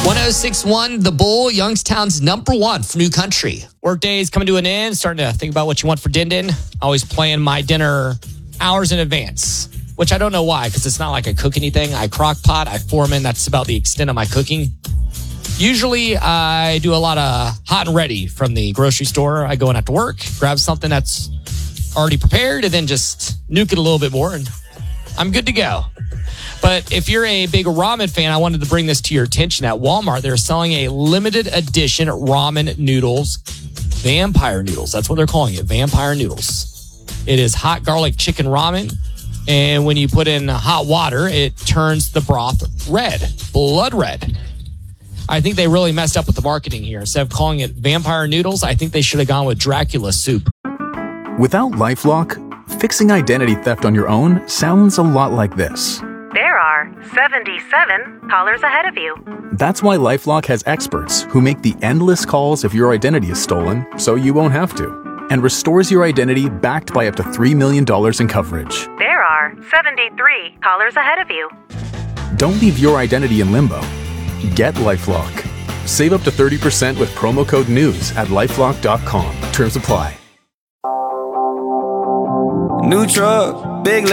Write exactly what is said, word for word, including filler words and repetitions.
one oh six point one The Bull, Youngstown's number one for new country. Workday's coming to an end. Starting to think about what you want for din din. Always plan my dinner hours in advance, which I don't know why, because it's not like I cook anything. I crock pot, I form in. That's about the extent of my cooking. Usually, I do a lot of hot and ready from the grocery store. I go in after work, grab something that's already prepared, and then just nuke it a little bit more, and I'm good to go. But if you're a big ramen fan, I wanted to bring this to your attention. At Walmart, they're selling a limited edition ramen noodles, vampire noodles. That's what they're calling it, vampire noodles. It is hot garlic chicken ramen. And when you put in hot water, it turns the broth red, blood red. I think they really messed up with the marketing here. Instead of calling it vampire noodles, I think they should have gone with Dracula soup. Without LifeLock, fixing identity theft on your own sounds a lot like this. There are seventy-seven callers ahead of you. That's why LifeLock has experts who make the endless calls if your identity is stolen, so you won't have to, and restores your identity backed by up to three million dollars in coverage. There are seventy-three callers ahead of you. Don't leave your identity in limbo. Get LifeLock. Save up to thirty percent with promo code NEWS at lifelock dot com. Terms apply. New truck, big